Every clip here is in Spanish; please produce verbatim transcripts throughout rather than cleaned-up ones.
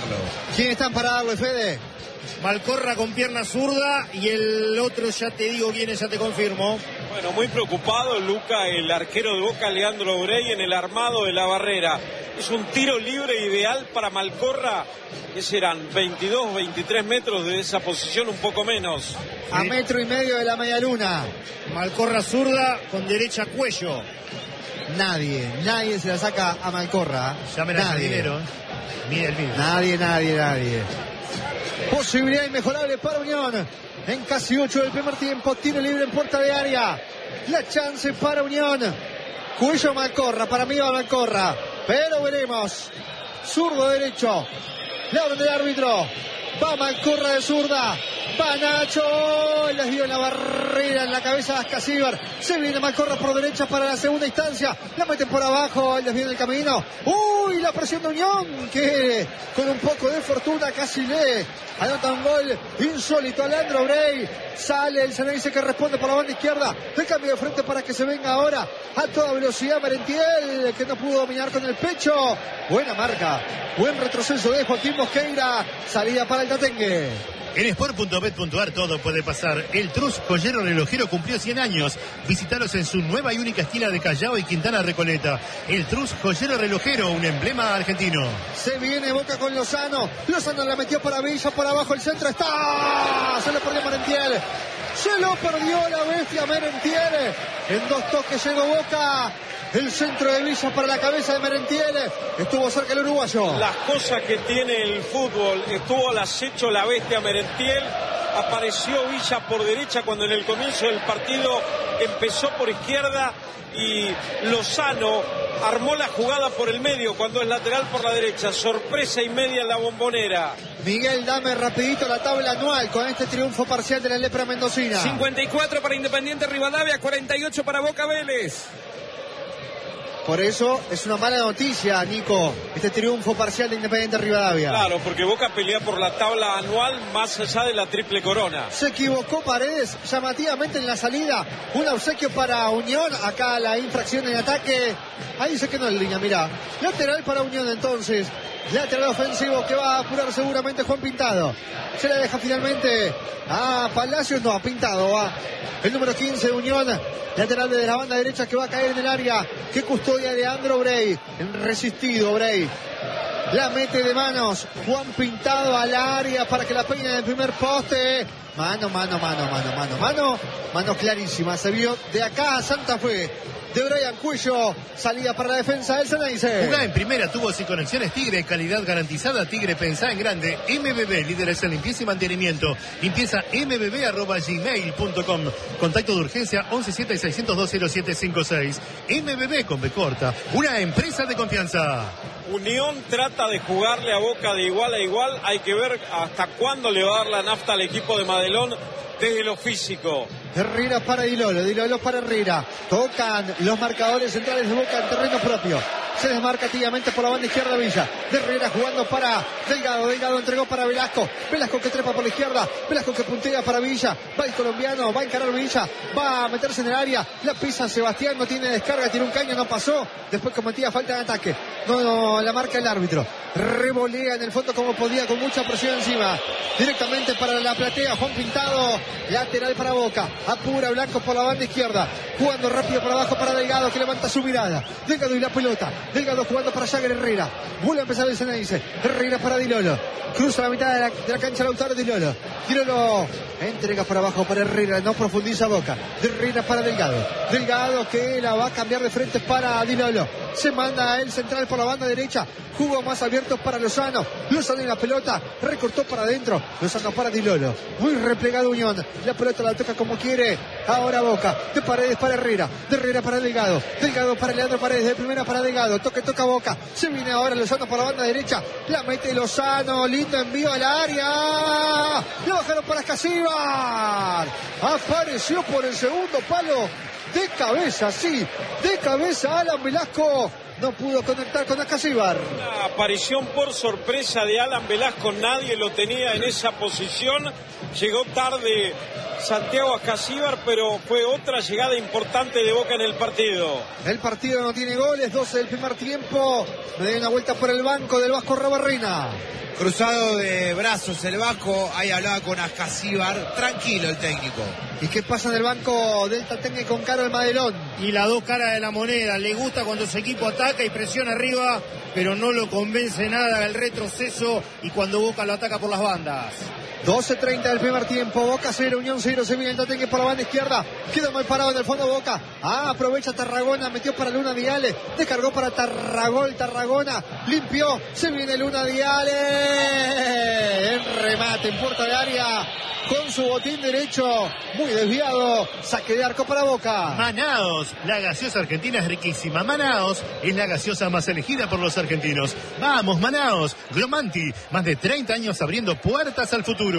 Carlos. ¿Quién están para darle, Fede? Malcorra con pierna zurda y el otro ya te digo quién es, ya te confirmo. Bueno, muy preocupado Luca, el arquero de Boca, Leandro Brey, en el armado de la barrera. Es un tiro libre ideal para Malcorra, que serán veintidós, veintitrés metros de esa posición, un poco menos. A metro y medio de la media luna. Malcorra zurda con derecha cuello. Nadie, nadie se la saca a Malcorra. Llamen al jardinero. Mire el vídeo. Nadie, nadie, nadie. Posibilidad inmejorable para Unión. En casi ocho del primer tiempo. Tiro libre en puerta de área. La chance para Unión. Cuello Malcorra. Para mí va Malcorra. Pero veremos. Zurdo derecho. La orden del árbitro. Va Malcorra de zurda. Va Nacho. Les dio en la barrera en la cabeza a Ascasíbar. Se viene Malcorra por derecha para la segunda instancia. La meten por abajo. El desvío del camino. Uy, la presión de Unión. Que con un poco de fortuna casi le anota un gol insólito a Leandro Brey. Sale el Ceneice que responde por la banda izquierda. El cambio de frente para que se venga ahora a toda velocidad Merentiel, que no pudo dominar con el pecho. Buena marca. Buen retroceso de Joaquín Mosqueira. Salida para el Tatengue. En sport punto bet punto a r todo puede pasar. El Trus Joyero Relojero cumplió cien años. Visítalos en su nueva y única esquina de Callao y Quintana Recoleta. El Trus Joyero Relojero, un emblema argentino. Se viene Boca con Lozano. Lozano la metió para Villa, por abajo el centro está. Se lo perdió Merentiel. Se lo perdió la bestia Merentiel. En dos toques llegó Boca. El centro de Villa para la cabeza de Merentiel. Estuvo cerca el uruguayo. Las cosas que tiene el fútbol. Estuvo al acecho la bestia Merentiel. Apareció Villa por derecha cuando en el comienzo del partido empezó por izquierda. Y Lozano armó la jugada por el medio cuando es lateral por la derecha. Sorpresa y media en la Bombonera. Miguel, dame rapidito la tabla anual con este triunfo parcial de la Lepra Mendocina. cincuenta y cuatro para Independiente Rivadavia, cuarenta y ocho para Boca Vélez. Por eso es una mala noticia, Nico, este triunfo parcial de Independiente Rivadavia. Claro, porque Boca pelea por la tabla anual más allá de la triple corona. Se equivocó Paredes llamativamente en la salida. Un obsequio para Unión. Acá la infracción en ataque. Ahí se quedó en línea, mirá. Lateral para Unión entonces. Lateral ofensivo que va a apurar seguramente Juan Pintado. Se la deja finalmente a Palacios. No, a Pintado va. El número quince de Unión. Lateral de la banda derecha que va a caer en el área. Que custodia Leandro Brey. Resistido Brey. La mete de manos. Juan Pintado al área para que la peine en el primer poste. Mano, mano, mano, mano, mano, mano. Mano clarísima. Se vio de acá a Santa Fe. De Brian Cuello, salida para la defensa del Ceneice. Jugá en primera, tubos y conexiones Tigre, calidad garantizada. Tigre, pensá en grande. M B B, líderes en limpieza y mantenimiento. Limpieza m b b arroba gmail punto com. Contacto de urgencia once siete seiscientos dos cero siete cinco seis. M B B con B corta, una empresa de confianza. Unión trata de jugarle a Boca de igual a igual. Hay que ver hasta cuándo le va a dar la nafta al equipo de Madelón desde lo físico. Herrera para Dilolo, Dilolo para Herrera. Tocan los marcadores centrales de Boca en terreno propio. Se desmarca activamente por la banda izquierda Villa. De Herrera jugando para Delgado. Delgado entregó para Velasco. Velasco que trepa por la izquierda. Velasco que puntea para Villa. Va el colombiano. Va a encarar Villa. Va a meterse en el área. La pisa Sebastián. No tiene descarga. Tiene un caño. No pasó. Después cometía falta de ataque. No, no la marca el árbitro. Revolea en el fondo como podía con mucha presión encima. Directamente para la platea. Juan Pintado. Lateral para Boca. Apura Blanco por la banda izquierda. Jugando rápido para abajo para Delgado que levanta su mirada. Delgado y la pelota. Delgado jugando para Jagger Herrera. Vuelve a empezar el Ceneice. Herrera para Dilolo. Cruza la mitad de la, de la cancha Lautaro Dilolo. Dilolo entrega por abajo para Herrera. No profundiza Boca. De Herrera para Delgado. Delgado que la va a cambiar de frente para Dilolo. Se manda el central por la banda derecha. Jugó más abierto para Lozano. Lozano en la pelota. Recortó para adentro. Lozano para Dilolo. Muy replegado Unión. La pelota la toca como quiere. Ahora Boca. De Paredes para Herrera. De Herrera para Delgado. Delgado para Leandro Paredes. De primera para Delgado. Toque, toca Boca. Se viene ahora Lozano por la banda derecha. La mete Lozano. Lindo envío al área. Lo bajaron para Ascasíbar. Apareció por el segundo palo. De cabeza, sí. De cabeza Alan Velasco. No pudo conectar con Ascasíbar. Una aparición por sorpresa de Alan Velasco. Nadie lo tenía en esa posición. Llegó tarde Santiago Ascasíbar, pero fue otra llegada importante de Boca en el partido. El partido no tiene goles, doce del primer tiempo. Me doy una vuelta por el banco del Vasco Rabarrena. Cruzado de brazos el Vasco, ahí hablaba con Ascasíbar, tranquilo el técnico. ¿Y qué pasa en el banco del Tatengue con Karol Madelón? Y las dos caras de la moneda, le gusta cuando su equipo ataca y presiona arriba, pero no lo convence nada el retroceso y cuando Boca lo ataca por las bandas. doce treinta del primer tiempo, Boca cero, Unión cero, se viene el Tatengue por la banda izquierda, queda mal parado en el fondo Boca, ah, aprovecha Tarragona, metió para Luna Viale, descargó para Tarragol, Tarragona, limpió, se viene Luna Viale, en remate en puerta de área, con su botín derecho, muy desviado, saque de arco para Boca. Manaos, la gaseosa argentina es riquísima. Manaos es la gaseosa más elegida por los argentinos. Vamos, Manaos, Glomanti, más de treinta años abriendo puertas al futuro.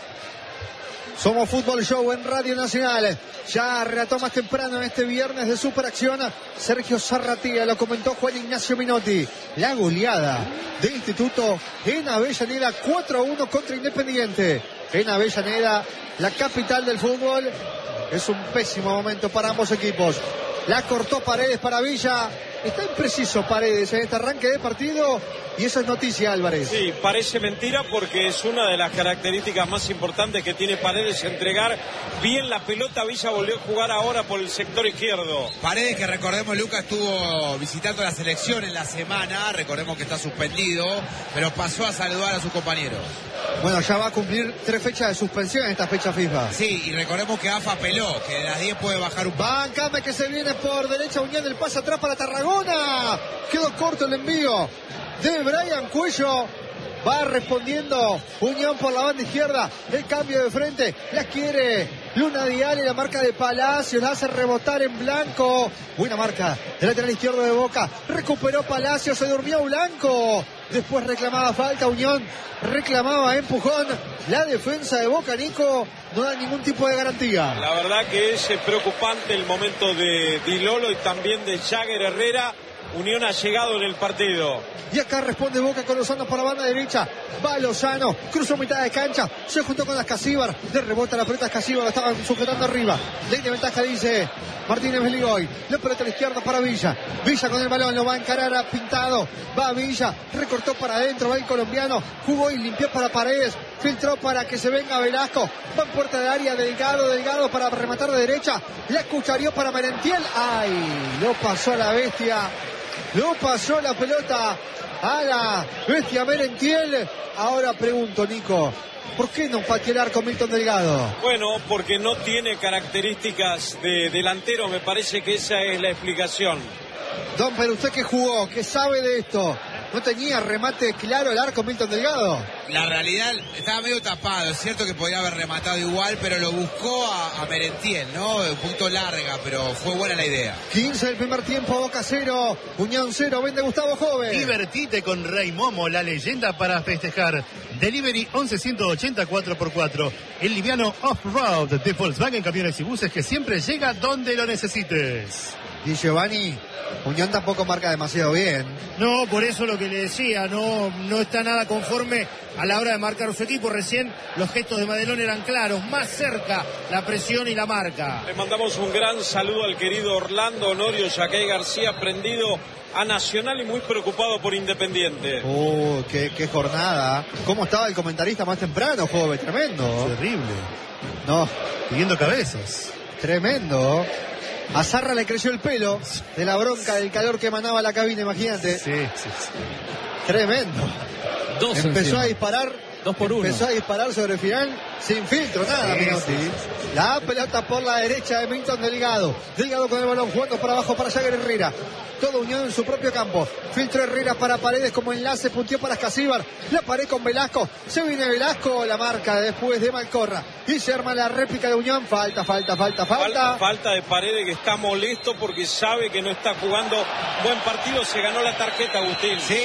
Somos Fútbol Show en Radio Nacional. Ya relató más temprano en este viernes de Superacción Sergio Zarratea, lo comentó Juan Ignacio Minotti. La goleada de Instituto en Avellaneda, cuatro a uno contra Independiente. En Avellaneda, la capital del fútbol. Es un pésimo momento para ambos equipos. La cortó Paredes para Villa. Está impreciso Paredes en este arranque de partido y eso es noticia, Álvarez. Sí, parece mentira porque es una de las características más importantes que tiene Paredes, entregar bien la pelota. Villa volvió a jugar ahora por el sector izquierdo. Paredes, que recordemos, Lucas estuvo visitando la selección en la semana, recordemos que está suspendido, pero pasó a saludar a sus compañeros. Bueno, ya va a cumplir tres fechas de suspensión en esta fecha FIFA. Sí, y recordemos que AFA peló, que de las diez puede bajar un poco. Bancame que se viene por derecha, Unión, el pase atrás para Tarragona. Quedó corto el envío de Brian Cuello. Va respondiendo Unión por la banda izquierda. El cambio de frente. La quiere Luna Viale. La marca de Palacios. La hace rebotar en Blanco. Buena marca del lateral izquierdo de Boca. Recuperó Palacios. Se durmió Blanco. Después reclamaba falta. Unión reclamaba empujón. La defensa de Boca, Nico, no da ningún tipo de garantía. La verdad que es preocupante el momento de Di Lolo y también de Jagger Herrera. Unión ha llegado en el partido. Y acá responde Boca con Lozano por la banda derecha. Va Lozano, cruzó mitad de cancha, se juntó con Ascasíbar, de rebota la pelota Ascasíbar, lo estaban sujetando arriba. Ley de ventaja, dice Martínez Beligoy. La pelota a la izquierda para Villa. Villa con el balón, lo va a encarar a Pintado. Va Villa, recortó para adentro, va el colombiano, jugó y limpió para Paredes. Filtró para que se venga Velasco. Va en puerta de área, Delgado, Delgado para rematar de derecha. La cucharió para Merentiel. ¡Ay! Lo pasó a la bestia. Lo pasó la pelota a la bestia Merentiel. Ahora pregunto, Nico, ¿por qué no pateó el arco Milton Delgado? Bueno, porque no tiene características de delantero, me parece que esa es la explicación. Don, pero usted que jugó, que sabe de esto, ¿no tenía remate claro el arco Milton Delgado? La realidad, estaba medio tapado, es cierto que podría haber rematado igual, pero lo buscó a, a Merentiel, ¿no? Un punto larga, pero fue buena la idea. quince del primer tiempo, Boca cero, Unión cero, vende Gustavo Joven. Divertite con Rey Momo, la leyenda para festejar. Delivery once ciento ochenta cuatro por cuatro. El liviano off-road de Volkswagen Camiones y Buses que siempre llega donde lo necesites. Di Giovanni, Unión tampoco marca demasiado bien. No, por eso lo que le decía, no, no está nada conforme a la hora de marcar su equipo. Recién los gestos de Madelón eran claros, más cerca la presión y la marca. Le mandamos un gran saludo al querido Orlando Honorio Yaquey García, prendido a Nacional y muy preocupado por Independiente. Oh, qué, qué jornada. ¿Cómo estaba el comentarista más temprano, joven? Tremendo. Terrible. No, Pidiendo cabezas. tremendo. A Zarra le creció el pelo de la bronca del calor que emanaba la cabina, imagínate. Sí, sí, sí. Tremendo. Dos Empezó encima. a disparar. Dos por uno. Empezó a disparar sobre el final sin filtro, nada, Sí, Minotti. sí, sí. La pelota por la derecha de Milton Delgado. Delgado con el balón jugando para abajo para Jagger Herrera. Todo Unión en su propio campo. Filtro Herrera para Paredes como enlace, punteó para Ascasíbar. La pared con Velasco. Se viene Velasco, la marca después de Malcorra. Y se arma la réplica de Unión. Falta, falta, falta, falta. Falta, falta de Paredes, que está molesto porque sabe que no está jugando buen partido. Se ganó la tarjeta, Agustín. Sí,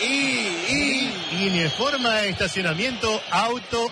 y, y Y en forma de estacionamiento Auto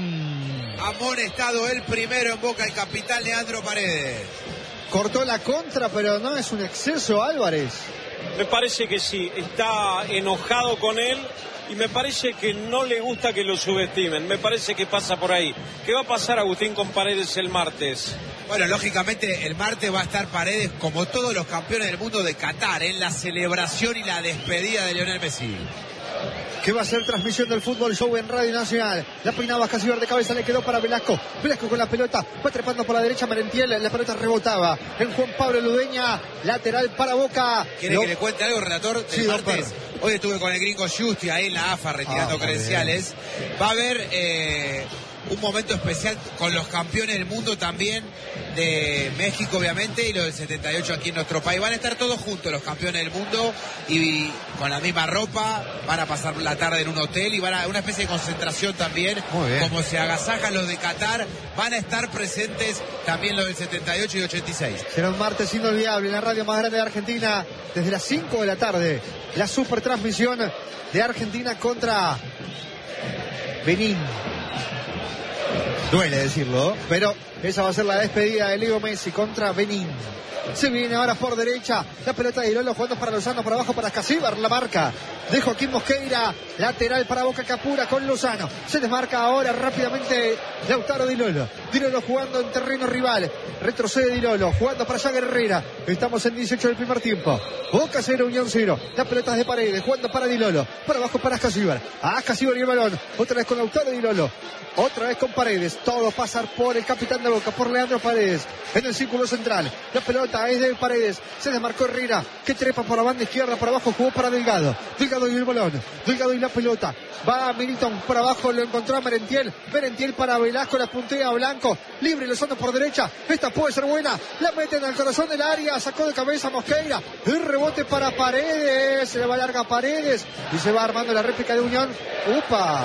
In. amonestado el primero en Boca, el capitán Leandro Paredes. Cortó la contra, pero no es un exceso, Álvarez. Me parece que sí, está enojado con él y me parece que no le gusta que lo subestimen. Me parece que pasa por ahí. ¿Qué va a pasar, Agustín, con Paredes el martes? Bueno, lógicamente el martes va a estar Paredes como todos los campeones del mundo de Qatar en la celebración y la despedida de Lionel Messi. Que va a ser transmisión del Fútbol Show en Radio Nacional. La peinaba Casíbar de cabeza, le quedó para Velasco. Velasco con la pelota, va trepando por la derecha Merentiel, la pelota rebotaba en Juan Pablo Ludeña, lateral para Boca. ¿Quiere Lo... que le cuente algo, relator? Del Sí, martes. Hoy estuve con el gringo Justi ahí en la A F A retirando Ah, credenciales. Va a haber eh, un momento especial con los campeones del mundo también, de México obviamente, y los del setenta y ocho aquí en nuestro país. Van a estar todos juntos los campeones del mundo y con la misma ropa, van a pasar la tarde en un hotel y van a una especie de concentración también. Muy bien. Como se agasajan los de Qatar, van a estar presentes también los del setenta y ocho y ochenta y seis. Será un martes inolvidable en la radio más grande de Argentina desde las cinco de la tarde. La super transmisión de Argentina contra Benín. Duele decirlo, pero esa va a ser la despedida de Leo Messi contra Benín. Se viene ahora por derecha, la pelota de Lolo jugando para Lozano, para abajo para Casíbar, la marca de Joaquín Mosqueira, lateral para Boca Capura con Lozano. Se desmarca ahora rápidamente Lautaro Di Lolo. Di Lolo jugando en terreno rival, retrocede Di Lolo, jugando para Jagger Herrera. Estamos en dieciocho del primer tiempo. Boca cero, Unión cero. La pelota es de Paredes, jugando para Di Lolo, para abajo para Casíbar. A Casíbar y el balón, otra vez con Lautaro Di Lolo. Otra vez con Paredes, todo pasar por el capitán de Boca, por Leandro Paredes, en el círculo central. La pelota es de Paredes, se desmarcó Herrera, que trepa por la banda izquierda, para abajo jugó para Delgado. Delgado y el balón, Delgado y la pelota. Va a Milton, por abajo lo encontró a Merentiel. Merentiel para Velasco, la puntea a Blanco. Libre Lozano por derecha, esta puede ser buena. La meten al corazón del área, sacó de cabeza Mosqueira. El rebote para Paredes, se le va larga Paredes y se va armando la réplica de Unión. ¡Upa!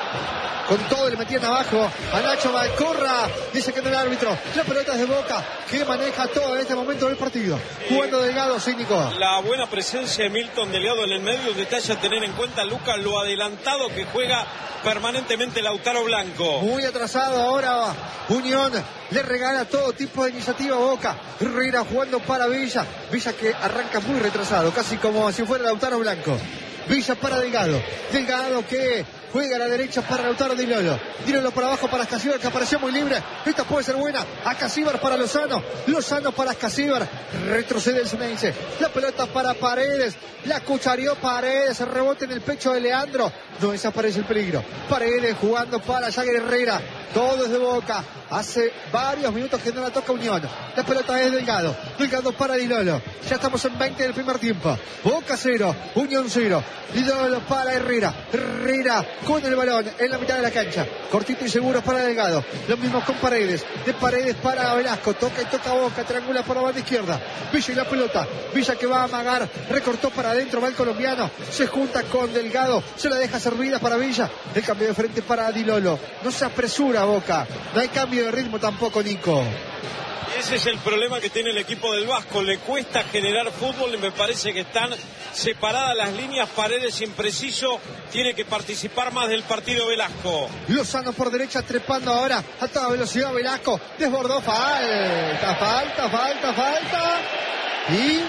Con todo le metían abajo a Nacho Valcorra. Dice que no el árbitro. La pelota es de Boca, que maneja todo en este momento del partido. Jugando Delgado, cínico. La buena presencia de Milton Delgado en el medio. Detalle a tener en cuenta, Lucas, lo adelantado que juega permanentemente Lautaro Blanco. Muy atrasado ahora Unión. Le regala todo tipo de iniciativa a Boca. Herrera jugando para Villa. Villa que arranca muy retrasado, casi como si fuera Lautaro Blanco. Villa para Delgado. Delgado que juega a la derecha para Lautaro Di Lolo. Di Lolo por abajo para Casíbar, que apareció muy libre. Esta puede ser buena. A Casíbar para Lozano. Lozano para Casíbar. Retrocede el Ceneice. La pelota para Paredes. La cuchareó Paredes. El rebote en el pecho de Leandro. No desaparece el peligro. Paredes jugando para Jagger Herrera. Todo es de Boca. Hace varios minutos que no la toca Unión. La pelota es Delgado. Delgado para Di Lolo. Ya estamos en veinte del primer tiempo. Boca cero. Unión cero. Di Lolo para Herrera. Herrera con el balón en la mitad de la cancha. Cortito y seguro para Delgado. Lo mismo con Paredes. De Paredes para Velasco. Toca y toca Boca. Triangula por la banda izquierda. Villa y la pelota. Villa que va a amagar. Recortó para adentro. Va el colombiano. Se junta con Delgado. Se la deja servida para Villa. El cambio de frente para Di Lolo. No se apresura Boca. No hay cambio de ritmo tampoco, Nico. Ese es el problema que tiene el equipo del Vasco. Le cuesta generar fútbol y me parece que están separadas las líneas. Paredes impreciso. Tiene que participar más del partido Velasco. Lozano por derecha trepando ahora a toda velocidad Velasco. Desbordó. Falta, falta, falta, falta. Y,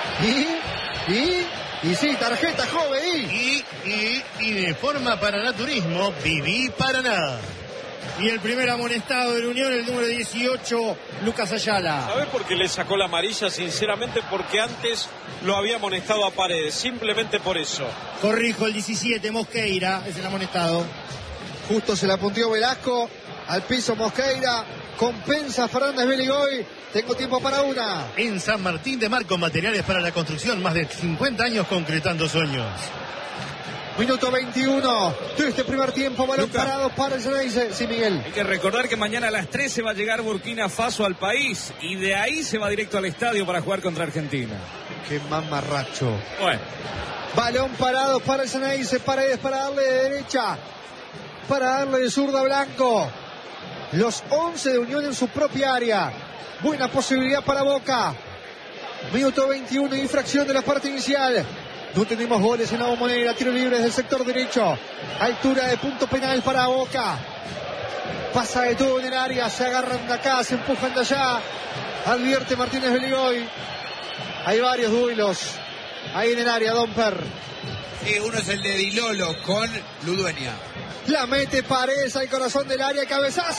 y, y... Y sí, tarjeta joven. Y, y, y de forma Paranaturismo, Viví Paraná. Y el primer amonestado de la Unión, el número dieciocho, Lucas Ayala. ¿Sabes por qué le sacó la amarilla? Sinceramente, porque antes lo había amonestado a Paredes. Simplemente por eso. Corrijo, el diecisiete, Mosqueira, es el amonestado. Justo se la punteó Velasco. Al piso Mosqueira. Compensa Fernández Beligoy. Tengo tiempo para una. En San Martín de Mar, con materiales para la construcción, más de cincuenta años concretando sueños. Minuto veintiuno de este primer tiempo. Balón Luca. parado para el Ceneice. Sí, Miguel. Hay que recordar que mañana a las trece va a llegar Burkina Faso al país y de ahí se va directo al estadio para jugar contra Argentina. Qué mamarracho. Bueno, Balón parado para el Ceneice. Paredes para darle de derecha. Para darle de zurda a Blanco. Los once de Unión en su propia área. Buena posibilidad para Boca. Minuto veintiuno, infracción de la parte inicial. No tenemos goles en la Bombonera. Tiro libre desde el sector derecho. Altura de punto penal para Boca. Pasa de todo en el área. Se agarran de acá, se empujan de allá. Advierte Martínez Beligoy. Hay varios duelos ahí en el área, Domper. Sí, uno es el de Di Lolo con Ludueña. La mete Paredes al corazón del área, cabezazo.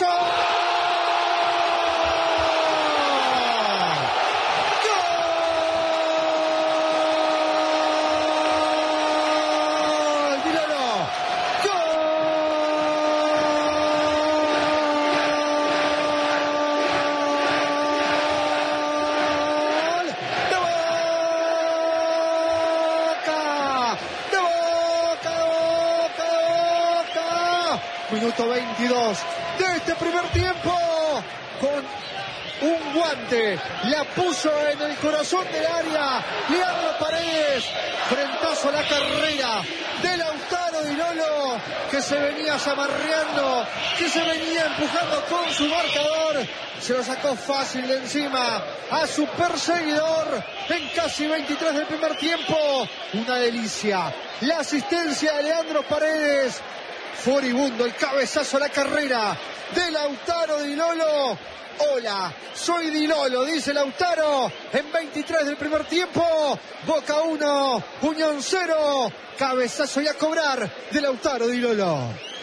Minuto veintidós de este primer tiempo, con un guante, la puso en el corazón del área, Leandro Paredes, frentazo a la carrera de Lautaro Di Lolo, que se venía zamarreando, que se venía empujando con su marcador, se lo sacó fácil de encima a su perseguidor en casi veintitrés del primer tiempo, una delicia, la asistencia de Leandro Paredes. Furibundo el cabezazo a la carrera de Lautaro Di Lolo. Hola, soy Di Lolo, dice Lautaro en veintitrés del primer tiempo. Boca uno, Unión cero. Cabezazo y a cobrar de Lautaro Di Lolo.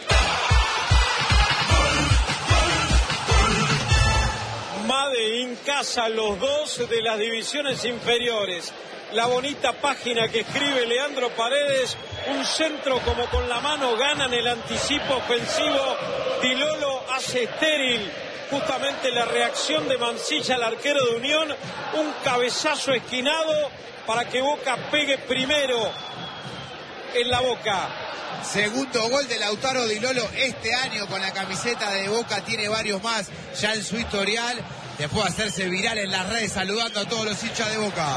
Made in casa, los dos de las divisiones inferiores. La bonita página que escribe Leandro Paredes, un centro como con la mano, ganan el anticipo ofensivo. Di Lolo hace estéril justamente la reacción de Mancilla, el arquero de Unión, un cabezazo esquinado para que Boca pegue primero en la Boca. Segundo gol de Lautaro Di Lolo este año con la camiseta de Boca, tiene varios más ya en su historial, después de hacerse viral en las redes saludando a todos los hinchas de Boca.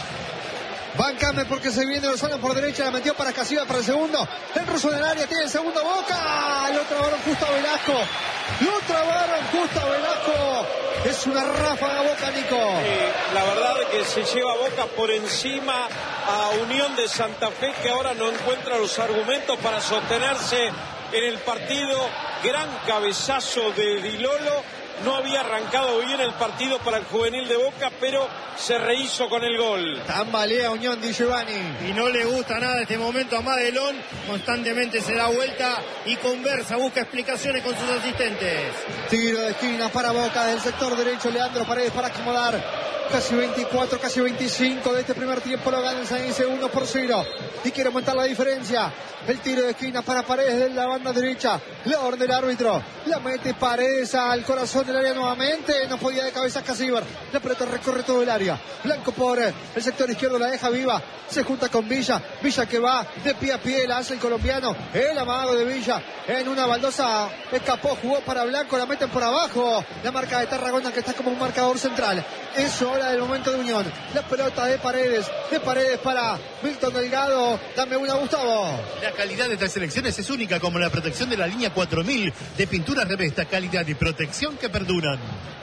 Bancame porque se viene Lozano por derecha, la metió para Casiva para el segundo. El ruso en el área, tiene el segundo Boca. Lo trabaron justo a Velasco. Lo trabaron justo a Velasco. Es una ráfaga Boca, Nico. Eh, la verdad que se lleva Boca por encima a Unión de Santa Fe, que ahora no encuentra los argumentos para sostenerse en el partido. Gran cabezazo de Di Lolo. No había arrancado bien el partido para el juvenil de Boca, pero se rehizo con el gol. Tambalea Unión Di Giovanni. Y no le gusta nada este momento a Madelón. Constantemente se da vuelta y conversa, busca explicaciones con sus asistentes. Tiro de esquina para Boca del sector derecho. Leandro Paredes para acomodar. Casi veinticuatro, casi veinticinco de este primer tiempo. Lo gana el San Isidro uno por cero. Y quiere aumentar la diferencia. El tiro de esquina para Paredes de la banda derecha. La orden del árbitro. La mete Paredes al corazón del área nuevamente. No podía de cabeza Casíbar. La pelota recorre todo el área. Blanco por el sector izquierdo, la deja viva. Se junta con Villa. Villa que va de pie a pie. La hace el colombiano. El amago de Villa. En una baldosa escapó, jugó para Blanco. La meten por abajo. La marca de Tarragona, que está como un marcador central. Es hora del momento de Unión. La pelota de Paredes. De Paredes para Milton Delgado. Dame una, Gustavo. La calidad de estas selecciones es única, como la protección de la línea cuatro mil de pinturas Revesta, calidad y protección que perduran.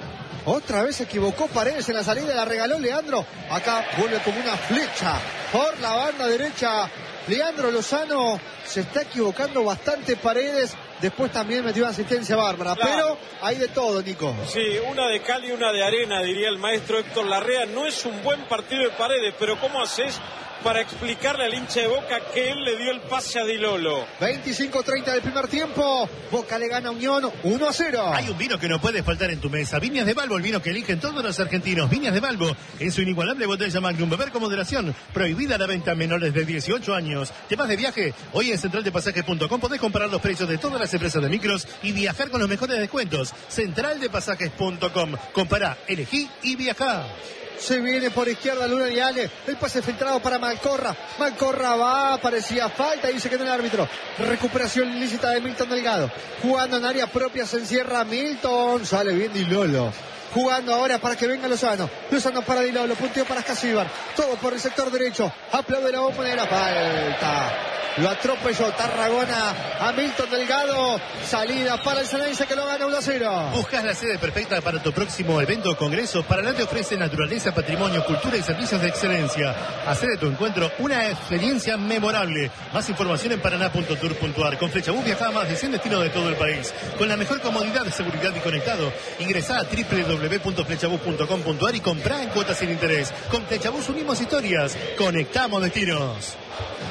Otra vez se equivocó Paredes en la salida, la regaló Leandro. Acá vuelve como una flecha por la banda derecha. Leandro Lozano se está equivocando bastante Paredes. Después también metió una asistencia bárbara. Claro. Pero hay de todo, Nico. Sí, una de cal y una de arena, diría el maestro Héctor Larrea. No es un buen partido de Paredes, pero ¿cómo haces para explicarle al hincha de Boca que él le dio el pase a Di Lolo? veinticinco treinta del primer tiempo. Boca le gana a Unión uno a cero. Hay un vino que no puede faltar en tu mesa. Viñas de Balbo, el vino que eligen todos los argentinos. Viñas de Balbo, en su inigualable botella Magnum. Beber con moderación. Prohibida la venta a menores de dieciocho años. ¿Te vas de viaje? Hoy en central de pasajes punto com podés comparar los precios de todas las empresas de micros y viajar con los mejores descuentos. central de pasajes punto com. Compará, elegí y viajá. Se viene por izquierda Luna y Ale. El pase filtrado para Malcorra. Malcorra va, parecía falta y se quedó el árbitro. Recuperación ilícita de Milton Delgado. Jugando en área propia se encierra Milton. Sale bien Di Lolo. Jugando ahora para que venga Lozano. Lozano para Di Lolo. Punteo para Casíbar. Todo por el sector derecho. Aplaude la bombonera. Falta. Lo atropelló Tarragona a Milton Delgado. Salida para el Ceneice, que lo gana uno a cero. ¿Buscas la sede perfecta para tu próximo evento o congreso? Paraná te ofrece naturaleza, patrimonio, cultura y servicios de excelencia. Hacé de tu encuentro una experiencia memorable. Más información en paraná punto tour punto a r. Con Flechabús viaja a más de cien destinos de todo el país. Con la mejor comodidad, seguridad y conectado. Ingresá a doble u doble u doble u punto flechabús punto com punto a r y comprá en cuotas sin interés. Con Flechabús unimos historias. Conectamos destinos.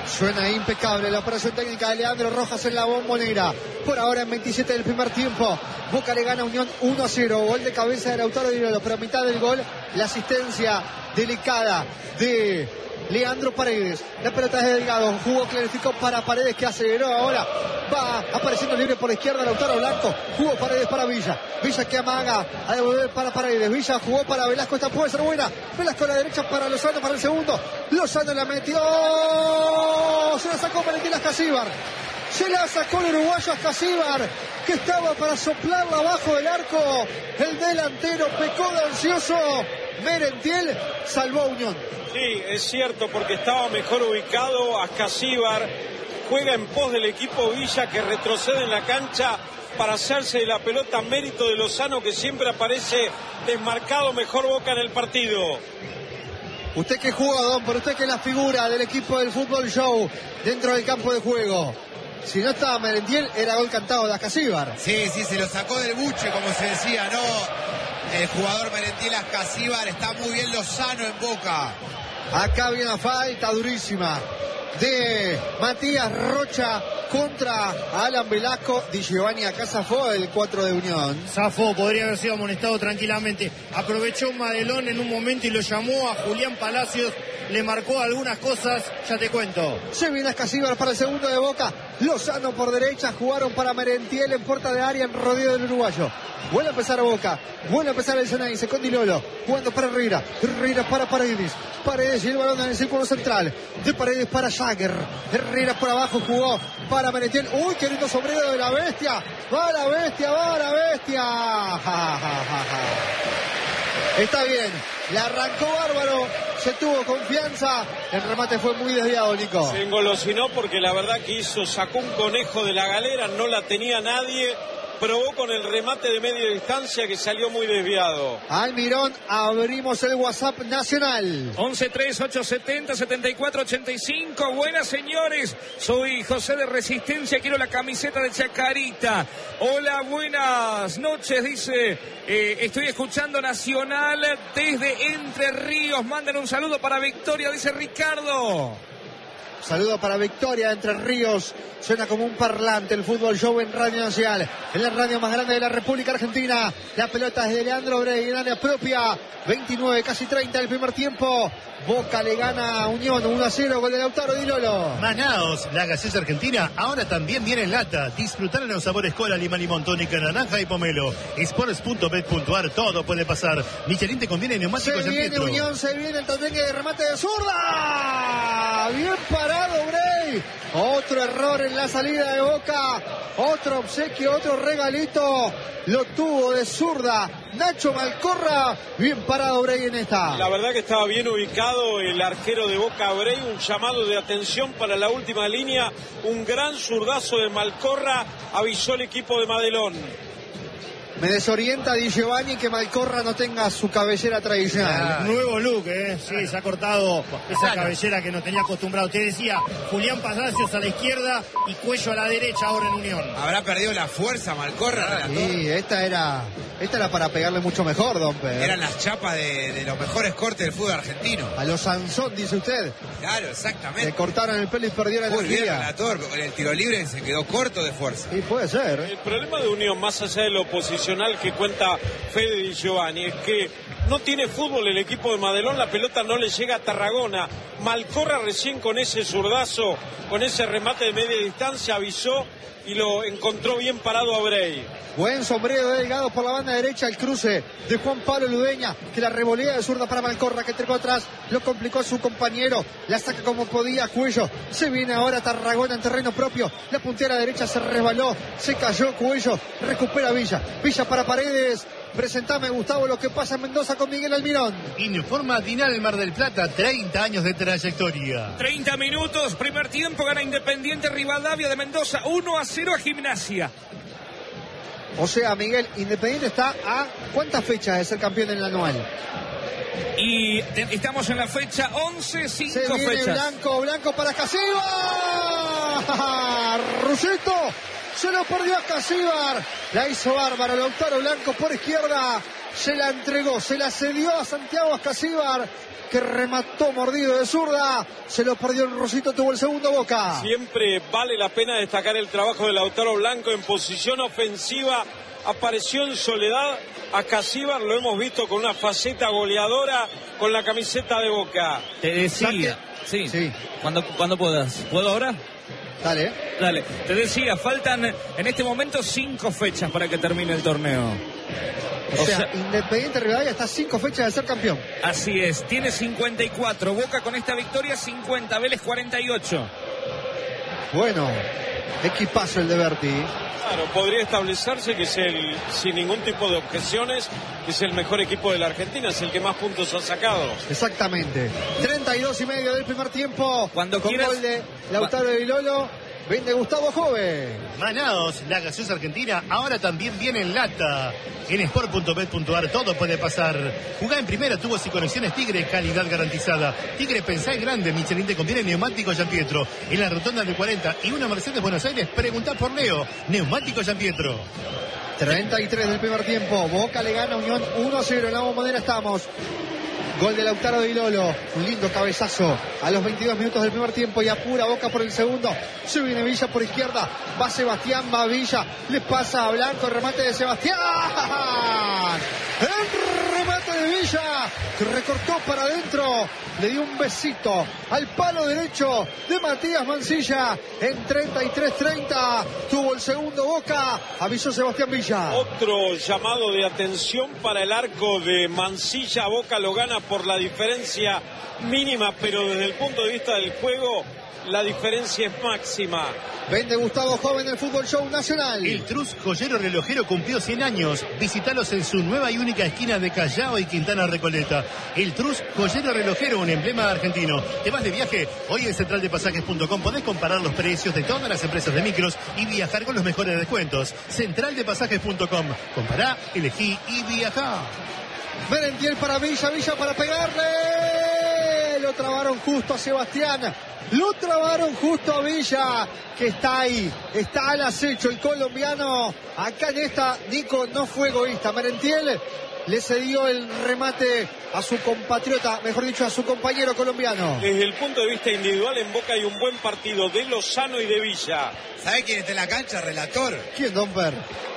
Suena impecable la operación técnica de Leandro Rojas en la Bombonera. Por ahora en veintisiete del primer tiempo, Boca le gana a Unión uno a cero. Gol de cabeza de Lautaro Di Lolo, pero a mitad del gol la asistencia delicada de Leandro Paredes. La pelota es de Delgado, jugó, clarificó para Paredes, que aceleró ahora. Va apareciendo libre por la izquierda Lautaro Blanco. Jugó Paredes para Villa. Villa que amaga a devolver para Paredes. Villa jugó para Velasco, esta puede ser buena. Velasco a la derecha para Lozano para el segundo. Lozano la metió. Se la sacó Valentín Ascasíbar. Se la sacó el uruguayo Ascasíbar, que estaba para soplarla abajo del arco. El delantero pecó de ansioso. Merentiel salvó a Unión. Sí, es cierto, porque estaba mejor ubicado. Ascasíbar juega en pos del equipo Villa, que retrocede en la cancha para hacerse de la pelota, mérito de Lozano, que siempre aparece desmarcado. Mejor Boca en el partido. Usted que juega, don, pero usted que es la figura del equipo del Fútbol Show dentro del campo de juego. Si no estaba Merentiel, era gol cantado de Ascasíbar. Sí, sí, se lo sacó del buche, como se decía, ¿no? El jugador Merentiel Ascasíbar. Está muy bien Lozano en Boca. Acá viene una falta durísima de Matías Rocha contra Alan Velasco. Di Giovanni acá zafó el cuatro de Unión. Zafó, podría haber sido amonestado tranquilamente. Aprovechó Madelón en un momento y lo llamó a Julián Palacios. Le marcó algunas cosas, ya te cuento. Se viene Ascasíbar para el segundo de Boca. Lozano por derecha, jugaron para Merentiel en puerta de área en rodeo del uruguayo. Vuelve a empezar Boca, vuelve a empezar el Ceneice con Di Lolo, jugando para Herrera, Herrera para Paredes, Paredes y el balón en el círculo central, de Paredes para Jagger, Herrera por abajo, jugó para Merentiel. Uy, qué lindo sombrero de la bestia, va la bestia, va la bestia. Ja, ja, ja, ja. Está bien, la arrancó bárbaro, se tuvo confianza, el remate fue muy desviado, Nico. Se engolosinó porque la verdad que hizo, sacó un conejo de la galera, no la tenía nadie. Probó con el remate de media distancia que salió muy desviado. Almirón, abrimos el WhatsApp nacional. once tres ocho setenta setenta y cuatro ochenta y cinco. Buenas, señores. Soy José de Resistencia. Quiero la camiseta de Chacarita. Hola, buenas noches. Dice, eh, estoy escuchando Nacional desde Entre Ríos. Manden un saludo para Victoria, dice Ricardo. Saludo para Victoria, Entre Ríos. Suena como un parlante el Fútbol Show en Radio Nacional, en la radio más grande de la República Argentina. La pelota es de Leandro Brey en área propia. veintinueve, casi treinta del primer tiempo. Boca le gana a Unión uno a cero, gol de Lautaro Di Lolo. Manaos, la gaseosa argentina, ahora también viene en lata. Disfrutar en los sabores cola, lima, limón, tónica, naranja y pomelo. Sports punto bet punto ar, todo puede pasar. Michelin te conviene neumáticos Se en viene Pietro. Unión, se viene el tandengue de remate de zurda. Bien parado Brey. Otro error en la salida de Boca. Otro obsequio, otro regalito. Lo tuvo de zurda Nacho Malcorra. Bien parado Brey en esta. La verdad que estaba bien ubicado el arquero de Boca, Brey. Un llamado de atención para la última línea. Un gran zurdazo de Malcorra. Avisó el equipo de Madelón. Me desorienta Di Giovanni que Malcorra no tenga su cabellera tradicional. Ah, nuevo look, ¿eh? Sí, se ha cortado esa cabellera que no tenía acostumbrado. Te decía, Julián Palacios a la izquierda y Cuello a la derecha ahora en Unión. Habrá perdido la fuerza Malcorra. Sí, esta era, esta era para pegarle mucho mejor, don Pedro. Eran las chapas de, de los mejores cortes del fútbol argentino. A los Sansón, dice usted. Claro, exactamente. Le cortaron el pelo y perdieron Muy bien, energía. Relator, con el tiro libre se quedó corto de fuerza. Sí, puede ser. El problema de Unión, más allá de lo oposicional que cuenta Fede Di Giovanni, es que no tiene fútbol el equipo de Madelón, la pelota no le llega a Tarragona. Malcorra recién con ese zurdazo, con ese remate de media distancia, avisó y lo encontró bien parado a Brey. Buen sombrero de Delgado por la banda derecha, el cruce de Juan Pablo Ludeña, que la revolea de zurda para Malcorra, que trepó atrás, lo complicó a su compañero, la saca como podía Cuello, se viene ahora Tarragona en terreno propio, la puntera derecha se resbaló, se cayó Cuello, recupera Villa, Villa para Paredes. Presentame, Gustavo, lo que pasa en Mendoza con Miguel Almirón. Informa Dinal Mar del Plata, treinta años de trayectoria. treinta minutos, primer tiempo, gana Independiente Rivadavia de Mendoza, uno a cero a Gimnasia. O sea, Miguel, Independiente está a ¿cuántas fechas de ser campeón en el anual? Y te, estamos en la fecha once, cinco Se viene fechas. Blanco, Blanco para Casíbar. Rusito, se lo perdió a Casíbar. La hizo bárbaro, Lautaro Blanco por izquierda. Se la entregó, se la cedió a Santiago Ascasíbar, que remató mordido de zurda. Se lo perdió el Rosito, tuvo el segundo Boca. Siempre vale la pena destacar el trabajo de Lautaro Blanco en posición ofensiva. Apareció en soledad a Casíbar, lo hemos visto con una faceta goleadora con la camiseta de Boca. Te decía, sí, sí. Cuando, cuando puedas. ¿Puedo ahora? Dale. Dale. Te decía, faltan en este momento cinco fechas para que termine el torneo. O, o sea, sea, Independiente Rivadavia está a cinco fechas de ser campeón. Así es, tiene cincuenta y cuatro. Boca con esta victoria cincuenta, Vélez cuarenta y ocho. Bueno, equipazo el de Berti. Claro, podría establecerse que es el, sin ningún tipo de objeciones, es el mejor equipo de la Argentina, es el que más puntos ha sacado. Exactamente. treinta y dos y medio del primer tiempo. Cuando con quieras. Gol de Lautaro de Vilolo. Vende Gustavo Jove. Manaos, la gaseosa argentina, ahora también viene en lata. En sport punto bet punto ar todo puede pasar. Jugá en primera, tubos y conexiones Tigre, calidad garantizada. Tigre, pensá en grande, Michelin te conviene neumático Gianpietro. En la rotonda de cuarenta y una Mercedes Buenos Aires, preguntá por Leo. Neumático Gianpietro. treinta y tres del primer tiempo. Boca le gana Unión uno a cero. En la bombonera estamos. Gol de Lautaro de Vilolo. Un lindo cabezazo a los veintidós minutos del primer tiempo y apura Boca por el segundo. Se viene Villa por izquierda. Va Sebastián, va Villa. Le pasa a Blanco. Remate de Sebastián. El remate de Villa, que recortó para adentro. Le dio un besito al palo derecho de Matías Mansilla. En treinta y tres treinta tuvo el segundo Boca. Avisó Sebastián Villa. Otro llamado de atención para el arco de Mansilla. Boca lo gana por la diferencia mínima, pero desde el punto de vista del juego la diferencia es máxima. Vende Gustavo Joven el Fútbol Show Nacional. El Trus Joyero Relojero cumplió cien años. Visítalos en su nueva y única esquina de Callao y Quintana Recoleta. El Trus Joyero Relojero, un emblema argentino. ¿Te vas de viaje? Hoy en central de pasajes punto com podés comparar los precios de todas las empresas de micros y viajar con los mejores descuentos. central de pasajes punto com. Compará, elegí y viajá. Merentiel para Villa, Villa para pegarle. Lo trabaron justo a Sebastián. Lo trabaron justo a Villa, que está ahí, está al acecho el colombiano. Acá en esta, Nico no fue egoísta. Merentiel le cedió el remate a su compatriota, mejor dicho, a su compañero colombiano. Desde el punto de vista individual, en Boca hay un buen partido de Lozano y de Villa. ¿Sabe quién está en la cancha, relator? ¿Quién, Domper?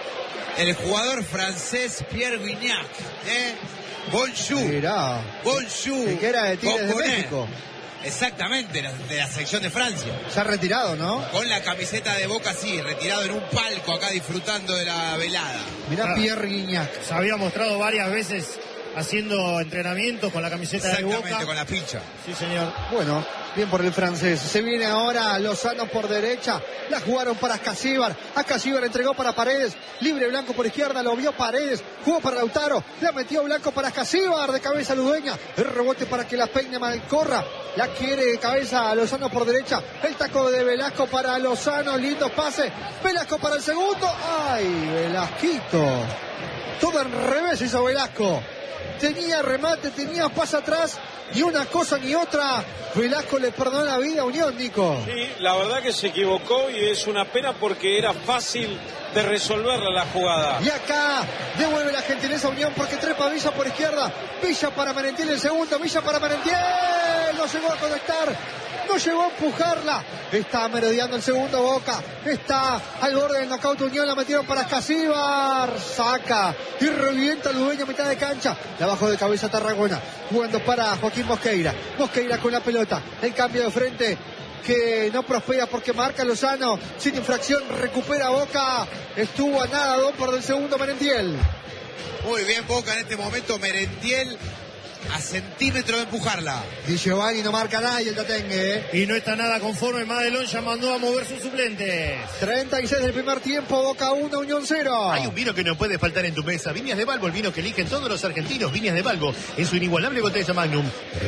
El jugador francés Pierre Gignac, ¿eh? Bonjour. Mirá. Bonjour. Que era de Tigres de México. Exactamente, de la selección de Francia. Se ha retirado, ¿no? Con la camiseta de Boca, sí, retirado en un palco acá disfrutando de la velada. Mirá, ah, Pierre Gignac. Se había mostrado varias veces haciendo entrenamientos con la camiseta de Boca. Exactamente, con la pincha. Sí, señor. Bueno, bien por el francés. Se viene ahora Lozano por derecha. La jugaron para Ascasíbar. Ascasíbar entregó para Paredes. Libre Blanco por izquierda. Lo vio Paredes. Jugó para Lautaro. La metió Blanco para Ascasíbar. De cabeza Ludueña. El rebote para que la peine Malcorra. La quiere de cabeza a Lozano por derecha. El taco de Velasco para Lozano. Lindo pase. Velasco para el segundo. ¡Ay, Velasquito! Todo al revés hizo Velasco. Tenía remate, tenía pase atrás y una cosa ni otra. Velasco le perdonó la vida a Unión, Nico. Sí, la verdad que se equivocó y es una pena porque era fácil de resolverla la jugada. Y acá devuelve la gentileza a Unión porque trepa Villa por izquierda. Villa para Merentiel el segundo, Villa para Merentiel. No llegó a conectar, no llegó a empujarla. Está merodeando el segundo Boca. Está al borde del knockout Unión, la metieron para Ascasíbar. Saca y revienta el dueño a mitad de cancha. La bajó de cabeza Tarragona, jugando para Joaquín Mosqueira. Mosqueira con la pelota. El cambio de frente que no prospera porque marca Lozano. Sin infracción recupera Boca. Estuvo a nada Domper del segundo Merentiel. Muy bien Boca en este momento. Merentiel a centímetro de empujarla. Di Giovanni no marca nada y el Tatengue, ¿eh? Y no está nada conforme. Madelón ya mandó a mover sus suplentes. treinta y seis del primer tiempo. Boca uno, Unión cero. Hay un vino que no puede faltar en tu mesa. Viñas de Balbo, el vino que eligen todos los argentinos. Viñas de Balbo, en su inigualable botella Magnum.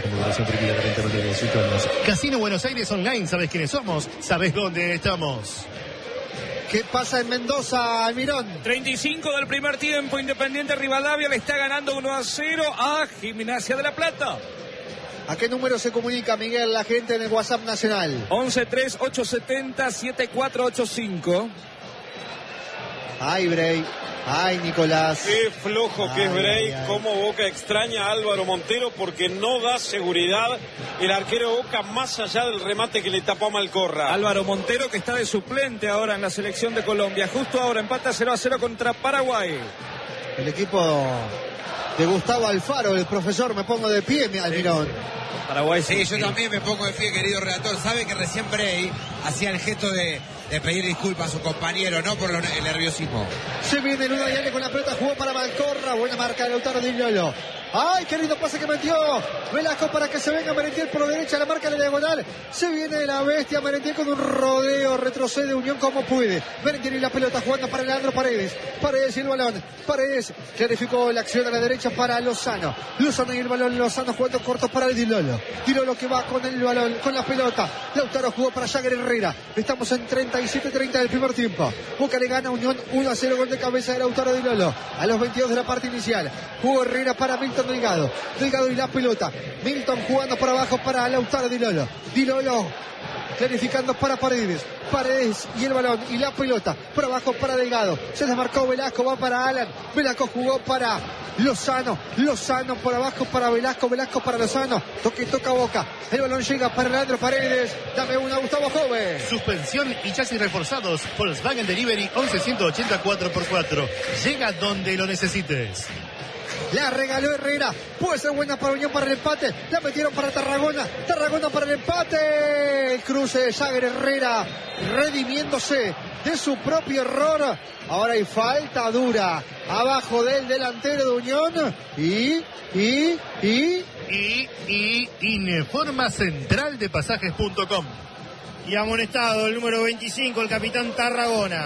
Casino Buenos Aires Online. ¿Sabes quiénes somos? ¿Sabes dónde estamos? ¿Qué pasa en Mendoza, Almirón? treinta y cinco del primer tiempo. Independiente Rivadavia le está ganando uno a cero a Gimnasia de La Plata. ¿A qué número se comunica, Miguel, la gente en el WhatsApp nacional? once tres ocho siete cero siete cuatro ocho cinco. Ay, Bray. Ay, Nicolás. Qué flojo que ay, es Bray, ay, ay. cómo Boca extraña a Álvaro Montero porque no da seguridad el arquero de Boca más allá del remate que le tapó a Malcorra. Álvaro Montero, que está de suplente ahora en la selección de Colombia. Justo ahora empata cero a cero contra Paraguay. El equipo de Gustavo Alfaro, el profesor, me pongo de pie, Almirón. Paraguay Sí, yo también me pongo de pie, querido redactor. Sabe que recién Bray hacía el gesto de, de pedir disculpas a su compañero, no por lo, el nerviosismo. Se viene Luna Diale con la pelota, jugó para Malcorra, buena marca de Lautaro Di Lolo. ¡Ay, qué lindo pase que metió! Velasco para que se venga Merentiel por derecha, la marca de la diagonal. Se viene la bestia Merentiel con un rodeo, retrocede Unión como puede. Merentiel y la pelota jugando para Leandro Paredes. Paredes y el balón. Paredes clarificó la acción a la derecha para Lozano. Lozano y el balón, Lozano jugando corto para el Di Lolo. Di Lolo que va con el balón, con la pelota. Lautaro jugó para Jagger Herrera. Estamos en treinta y siete treinta del primer tiempo. Boca le gana Unión uno a cero, gol de cabeza de Lautaro Di Lolo. A los veintidós de la parte inicial. Jugó Herrera para Milton Delgado. Delgado y la pelota. Milton jugando por abajo para Lautaro Di Lolo. Di Lolo clarificando para Paredes. Paredes y el balón y la pelota. Por abajo para Delgado. Se desmarcó Velasco, va para Alan. Velasco jugó para Lozano. Lozano por abajo para Velasco. Velasco para Lozano. Toque, toca Boca. El balón llega para Leandro Paredes. Dame una, Gustavo Joven. Suspensión y chasis reforzados. Volkswagen Delivery once ciento ochenta cuatro por cuatro. Llega donde lo necesites. La regaló Herrera. Puede ser buena para Unión para el empate. La metieron para Tarragona. Tarragona para el empate. El cruce de Jagger Herrera redimiéndose de su propio error. Ahora hay falta dura abajo del delantero de Unión. Y, y, y... Y, y, Informa Central de Pasajes punto com. Y amonestado el número veinticinco, el capitán Tarragona.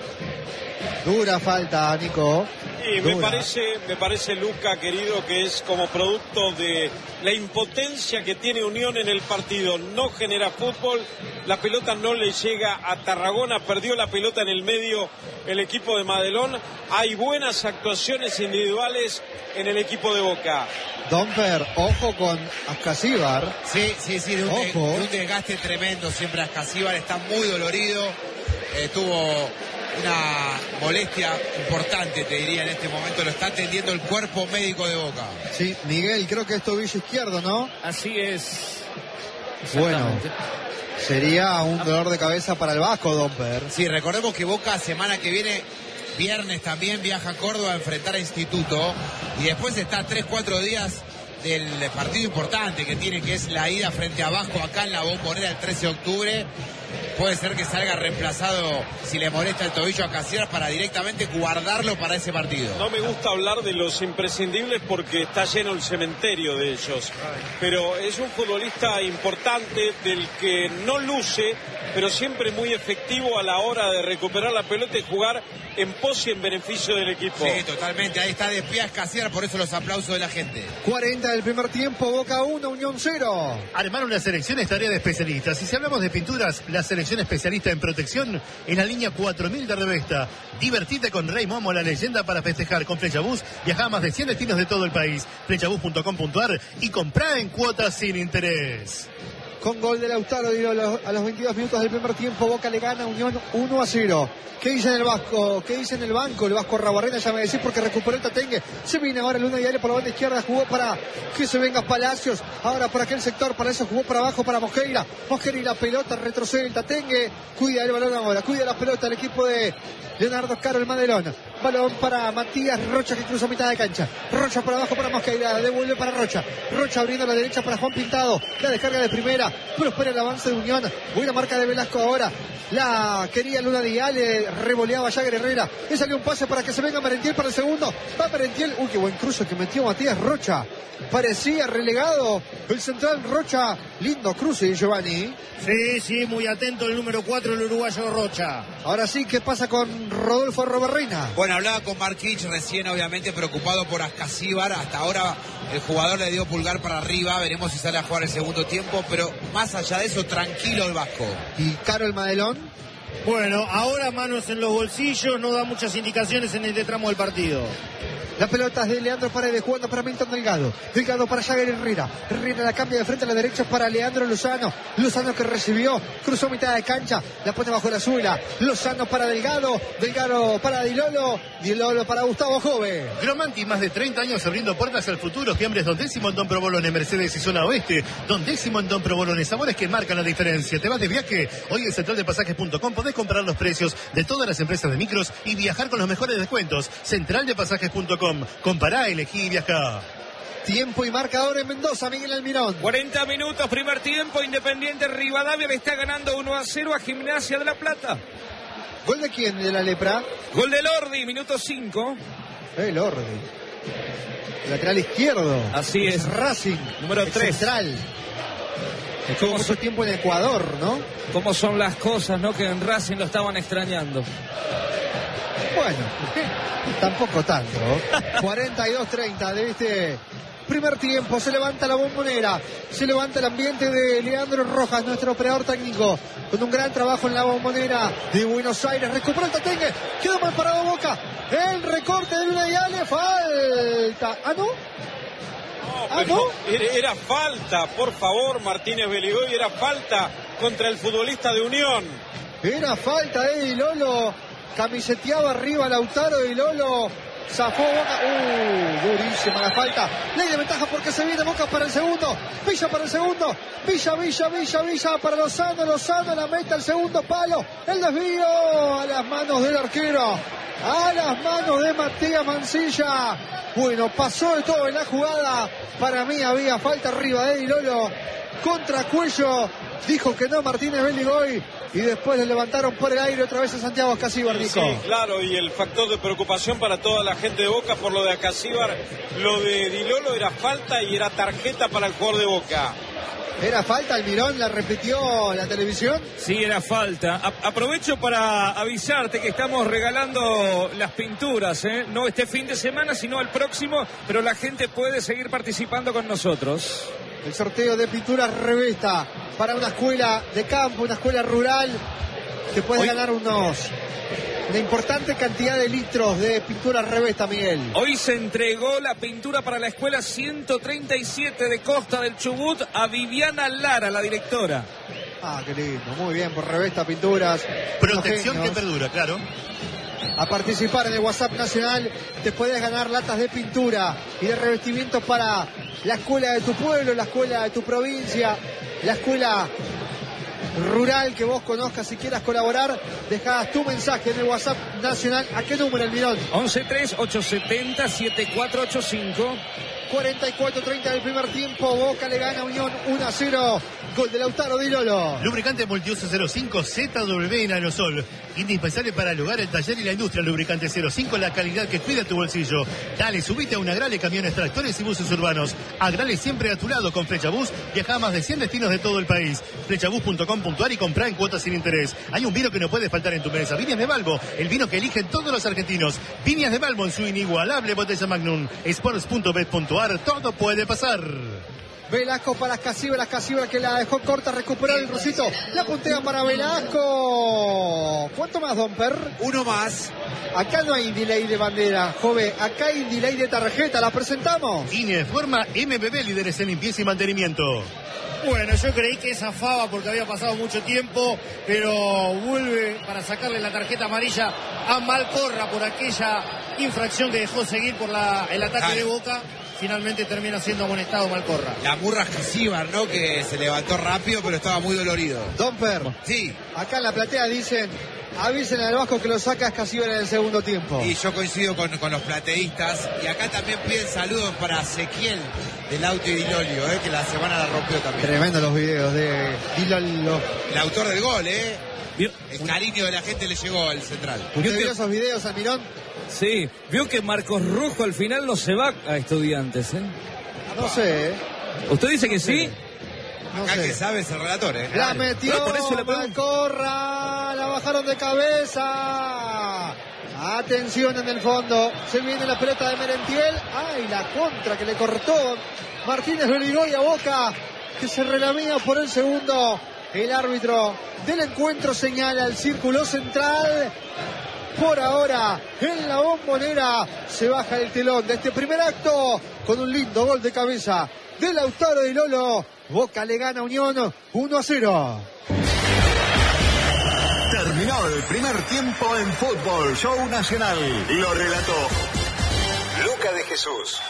Dura falta, Nico. Sí, me parece, me parece, Luca, querido, que es como producto de la impotencia que tiene Unión en el partido. No genera fútbol, la pelota no le llega a Tarragona, perdió la pelota en el medio el equipo de Madelón. Hay buenas actuaciones individuales en el equipo de Boca. Domper, ojo con Ascasíbar. Sí, sí, sí, de un, de, Ojo. de un desgaste tremendo siempre. Ascasíbar está muy dolorido. Eh, tuvo una molestia importante, te diría, en este momento. Lo está atendiendo el cuerpo médico de Boca. Sí, Miguel, creo que es tobillo izquierdo, ¿no? Así es. Bueno, sería un dolor de cabeza para el Vasco, Domper. Sí, recordemos que Boca semana que viene, viernes también, viaja a Córdoba a enfrentar a Instituto. Y después está tres, cuatro días del partido importante que tiene, que es la ida frente a Vasco acá en la Bombonera el trece de octubre. Puede ser que salga reemplazado, si le molesta el tobillo a Casillas, para directamente guardarlo para ese partido. No me gusta hablar de los imprescindibles porque está lleno el cementerio de ellos. Pero es un futbolista importante del que no luce, pero siempre muy efectivo a la hora de recuperar la pelota y jugar en pos y en beneficio del equipo. Sí, totalmente. Ahí está de pie Casillas, por eso los aplausos de la gente. cuarenta del primer tiempo, Boca uno, Unión cero. Armar una selección es tarea de especialistas. Y si hablamos de pinturas, la selección especialista en protección en la línea cuatro mil de Revesta. Divertite con Rey Momo, la leyenda para festejar. Con Flechabús viaja a más de cien destinos de todo el país. Flechabús punto com punto ar y comprá en cuotas sin interés. Con gol de Lautaro Di Lolo a los veintidós minutos del primer tiempo, Boca le gana a Unión uno a cero. ¿Qué dice en el Vasco? ¿Qué dice en el banco? El Vasco Rabarrena, ya me decís, porque recuperó el Tatengue. Se viene ahora Luna Diale por la banda izquierda, jugó para que se venga Palacios. Ahora por aquel sector, para eso jugó para abajo para Mosqueira. Mosqueira y la pelota, retrocede el Tatengue. Cuida el balón ahora, cuida la pelota el equipo de Leonardo Caro, el Madelón. Balón para Matías Rocha, que cruza mitad de cancha. Rocha por abajo para Mosqueira, devuelve para Rocha. Rocha abriendo a la derecha para Juan Pintado. La descarga de primera, prospera el avance de Unión. Buena marca de Velasco ahora. La quería Luna Diale, revoleaba Jagger Herrera. Le salió un pase para que se venga Merentiel para el segundo. Va Merentiel. Uy, qué buen cruce que metió Matías Rocha. Parecía relegado el central Rocha. Lindo cruce, Giovanni. Sí, sí, muy atento el número cuatro, el uruguayo Rocha. Ahora sí, ¿qué pasa con Rodolfo Roberrina? Bueno, hablaba con Marquich recién, obviamente preocupado por Ascasíbar. Hasta ahora el jugador le dio pulgar para arriba. Veremos si sale a jugar el segundo tiempo. Pero más allá de eso, tranquilo el Vasco. ¿Y Caro el Madelón? Bueno, ahora manos en los bolsillos, no da muchas indicaciones en este tramo del partido. La pelota es de Leandro Paredes, jugando para Milton Delgado. Delgado para Jagger Herrera. Herrera la cambia de frente a la derecha para Leandro Lozano. Lozano que recibió, cruzó mitad de cancha, la pone bajo la suela. Lozano para Delgado. Delgado para Di Lolo. Di Lolo para Gustavo Jove. Gromanti, más de treinta años abriendo puertas al futuro. Fiambres Don Décimo en Don Provolone, Mercedes y Zona Oeste. Don Décimo en Don Provolone, sabores que marcan la diferencia. ¿Te vas de viaje? Hoy en central de pasajes punto com podés comprar los precios de todas las empresas de micros y viajar con los mejores descuentos. central de pasajes punto com. Compará, elegí y viajá. Tiempo y marcador en Mendoza, Miguel Almirón. cuarenta minutos, primer tiempo. Independiente Rivadavia le está ganando uno a cero a Gimnasia de La Plata. ¿Gol de quién? ¿De la Lepra? Gol de Lordi, minuto cinco. El Lordi. Lateral izquierdo. Así es. Racing. Número tres. Central. Estuvo mucho tiempo en Ecuador, ¿no? ¿Cómo son las cosas, no? Que en Racing lo estaban extrañando. Bueno, tampoco tanto. cuarenta y dos treinta de este primer tiempo. Se levanta la bombonera. Se levanta el ambiente de Leandro Rojas, nuestro operador técnico, con un gran trabajo en la bombonera de Buenos Aires. Recupera el Tatengue. Quedó mal parado Boca. El recorte de Luna y Ale. Falta. ¿Ah, no? No, ¿Ah, pero no? era, era falta, por favor, Martínez Beligoy, era falta contra el futbolista de Unión. Era falta de Di Lolo. Camiseteaba arriba Lautaro Di Lolo. Zafó Boca. Uh, durísima la falta. Ley de ventaja porque se viene Boca para el segundo. Villa para el segundo. Villa, Villa, Villa, Villa para Lozano. Lozano la meta al segundo palo. El desvío a las manos del arquero. A las manos de Matías Mancilla. Bueno, pasó de todo en la jugada. Para mí había falta arriba de Di Lolo. Contra Cuello. Dijo que no Martínez Beligoy. Y después le levantaron por el aire otra vez a Santiago Acasíbar, Nico. Sí, claro, y el factor de preocupación para toda la gente de Boca por lo de Acasíbar, lo de Di Lolo era falta y era tarjeta para el jugador de Boca. ¿Era falta? Almirón la repitió la televisión. Sí, era falta. A- aprovecho para avisarte que estamos regalando las pinturas, ¿eh? No este fin de semana, sino el próximo, pero la gente puede seguir participando con nosotros. El sorteo de pinturas Revesta para una escuela de campo, una escuela rural, que puede Hoy... ganar unos una importante cantidad de litros de pinturas Revesta, Miguel. Hoy se entregó la pintura para la escuela ciento treinta y siete de Costa del Chubut a Viviana Lara, la directora. Ah, qué lindo, muy bien, por Revesta Pinturas. Protección Unos que genios. perdura, claro. A participar en el WhatsApp Nacional te puedes ganar latas de pintura y de revestimiento para la escuela de tu pueblo, la escuela de tu provincia, la escuela rural que vos conozcas. Si quieras colaborar, dejás tu mensaje en el WhatsApp Nacional. ¿A qué número, Almirón? once tres ocho siete cero siete cuatro ocho cinco. cuarenta y cuatro treinta del primer tiempo. Boca le gana a Unión uno a cero. Gol de Lautaro Di Lolo. Lubricante multiuso cero cinco Z W en aerosol. Indispensable para el hogar, el taller y la industria. Lubricante cero cinco, la calidad que cuida tu bolsillo. Dale, subite a un Agrale, camiones, tractores y buses urbanos. Agrale siempre a tu lado con Flechabús. Viaja a más de cien destinos de todo el país. flechabús punto com punto ar y comprá en cuotas sin interés. Hay un vino que no puede faltar en tu mesa. Viñas de Balbo, el vino que eligen todos los argentinos. Viñas de Balbo en su inigualable botella Magnum. sports punto bet punto ar, todo puede pasar. Velasco para Casibra, Casibra que la dejó corta, recuperó el Rusito, la puntea para Velasco. ¿Cuánto más, Don Per? Uno más. Acá no hay delay de bandera, joven, acá hay delay de tarjeta, ¿la presentamos? INE forma M B B, líderes en limpieza y mantenimiento. Bueno, yo creí que zafaba porque había pasado mucho tiempo, pero vuelve para sacarle la tarjeta amarilla a Malcorra por aquella infracción que dejó seguir por la, el ataque Ay. de Boca. Finalmente termina siendo amonestado Malcorra. La murra Casíbar, ¿no? Que se levantó rápido, pero estaba muy dolorido. Don Per, Sí, acá en la platea dicen, avisen al Vasco que lo saca Casibra en el segundo tiempo. y yo coincido con, con los plateístas. Y acá también piden saludos para Ezequiel del Auto y Dilolio, ¿eh? Que la semana la rompió también. Tremendo los videos de Dilolo. El autor del gol, ¿eh? ¿Vio? El cariño de la gente le llegó al central. ¿Usted vio esos videos, Almirón? Sí, vio que Marcos Rojo al final no se va a Estudiantes, ¿eh? No sé, ¿eh? ¿Usted dice que sí? No Acá sé. que sabe es el relator, ¿eh? La metió Pero por eso le pregunto. Malcorra, la bajaron de cabeza. Atención en el fondo, se viene la pelota de Merentiel. Ay, la contra que le cortó Martínez Beligoy a Boca, que se relamía por el segundo. El árbitro del encuentro señala el círculo central por ahora en la Bombonera. Se baja el telón de este primer acto con un lindo gol de cabeza de Lautaro Di Lolo. Boca le gana a Unión uno a cero. Terminó el primer tiempo en Fútbol Show Nacional. Lo relató Luca de Jesús.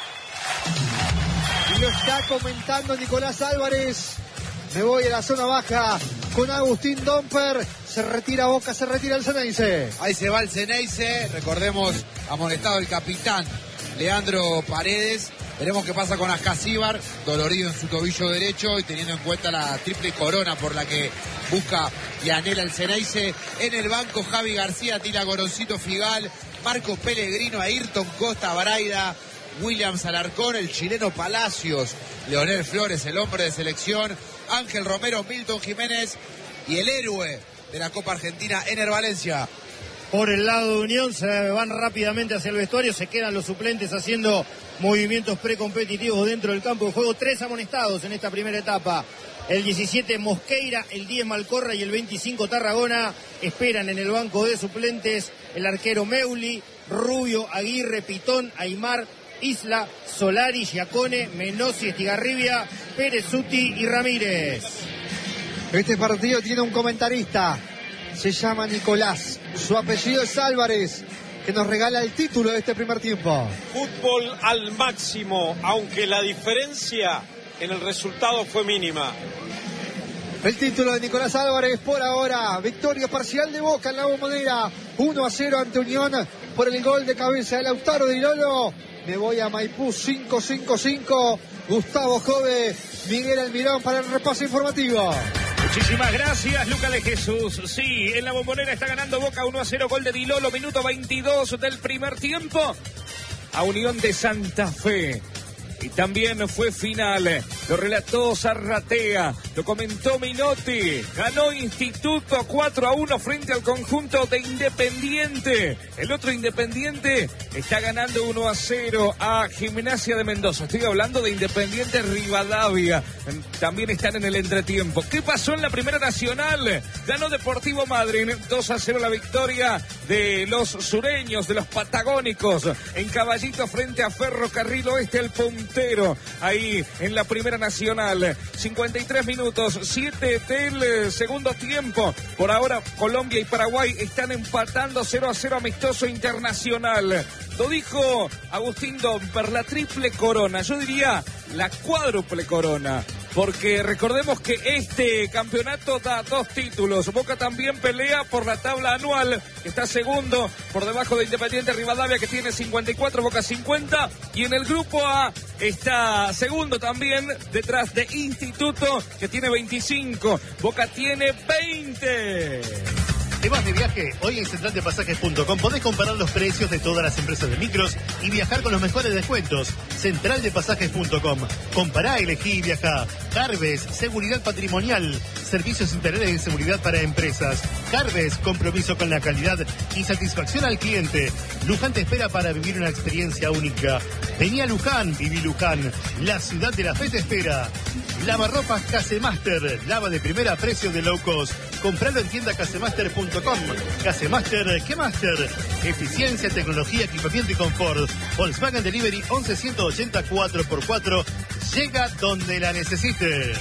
Y lo está comentando Nicolás Álvarez. Me voy a la zona baja con Agustín Domper. Se retira Boca, se retira el Ceneice. Ahí se va el Ceneice. Recordemos, amonestado el capitán Leandro Paredes. Veremos qué pasa con Ascasíbar, dolorido en su tobillo derecho y teniendo en cuenta la triple corona por la que busca y anhela el Ceneice. En el banco, Javi García, Tila Goroncito Figal, Marco Pellegrino, Ayrton Costa Braida, Williams Alarcón, el chileno Palacios, Leonel Flores, el hombre de selección, Ángel Romero, Milton Jiménez y el héroe de la Copa Argentina, Ener Valencia. Por el lado de Unión se van rápidamente hacia el vestuario, se quedan los suplentes haciendo movimientos precompetitivos dentro del campo de juego. Tres amonestados en esta primera etapa. El diecisiete Mosqueira, el diez Malcorra y el veinticinco Tarragona. Esperan en el banco de suplentes el arquero Meuli, Rubio, Aguirre, Pitón, Aymar, Isla, Solari, Giacone, Menossi, Estigarribia, Perezuti y Ramírez. Este partido tiene un comentarista. Se llama Nicolás. Su apellido es Álvarez, que nos regala el título de este primer tiempo. Fútbol al máximo, aunque la diferencia en el resultado fue mínima. El título de Nicolás Álvarez por ahora. Victoria parcial de Boca en la Bombonera. uno a cero ante Unión por el gol de cabeza de Lautaro Di Lolo. Me voy a Maipú cinco cinco cinco. Gustavo Jove, Miguel Almirón para el repaso informativo. Muchísimas gracias, Luca de Jesús. Sí, en la Bombonera está ganando Boca uno a cero, gol de Di Lolo, minuto veintidós del primer tiempo. A Unión de Santa Fe. Y también fue final. Lo relató Zarratea, lo comentó Minotti. Ganó Instituto cuatro a uno frente al conjunto de Independiente. El otro Independiente está ganando uno a cero a Gimnasia de Mendoza. Estoy hablando de Independiente Rivadavia. También están en el entretiempo. ¿Qué pasó en la Primera Nacional? Ganó Deportivo Madryn dos a cero la victoria de los sureños, de los patagónicos. En Caballito frente a Ferrocarril Oeste, el puntero. Ahí en la Primera Nacional, cincuenta y tres minutos, siete del segundo tiempo. Por ahora Colombia y Paraguay están empatando cero a cero, amistoso internacional. Lo dijo Agustín Domper, la triple corona, yo diría la cuádruple corona. Porque recordemos que este campeonato da dos títulos. Boca también pelea por la tabla anual, que está segundo por debajo de Independiente Rivadavia, que tiene cincuenta y cuatro, Boca cincuenta. Y en el grupo A está segundo también, detrás de Instituto, que tiene veinticinco. Boca tiene veinte. ¿Te vas de viaje? Hoy en central de pasajes punto com podés comparar los precios de todas las empresas de micros y viajar con los mejores descuentos. central de pasajes punto com. Compará, elegí y viajá. Carves, seguridad patrimonial. Servicios integrales de seguridad para empresas. Carves, compromiso con la calidad y satisfacción al cliente. Luján te espera para vivir una experiencia única. Vení a Luján, viví Luján. La ciudad de la fe te espera. Lavarropas Casemaster. Lava de primera a precio de low cost. Compralo en tienda casemaster punto com. Casemaster, ¿qué Master? Eficiencia, tecnología, equipamiento y confort. Volkswagen Delivery once ciento ochenta cuatro por cuatro. Llega donde la necesites.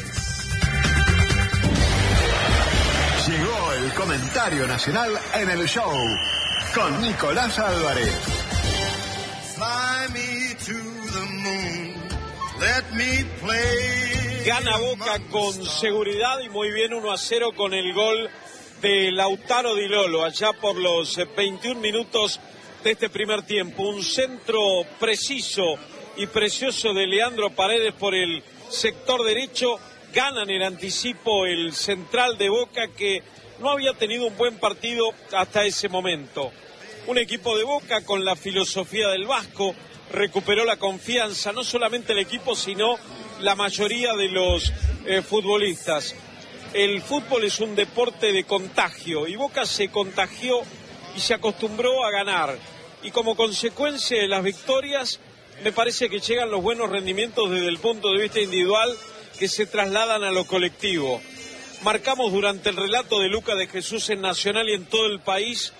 Llegó el comentario nacional en el show con Nicolás Álvarez. Fly me to the moon, let me play. Gana Boca con seguridad y muy bien, uno a cero con el gol de Lautaro Di Lolo allá por los veintiún minutos de este primer tiempo. Un centro preciso y precioso de Leandro Paredes por el sector derecho. Ganan el anticipo el central de Boca, que no había tenido un buen partido hasta ese momento. Un equipo de Boca con la filosofía del Vasco, recuperó la confianza, no solamente el equipo, sino la mayoría de los eh, futbolistas. El fútbol es un deporte de contagio y Boca se contagió y se acostumbró a ganar. Y como consecuencia de las victorias, me parece que llegan los buenos rendimientos desde el punto de vista individual que se trasladan a lo colectivo. Marcamos durante el relato de Luca de Jesús en Nacional y en todo el país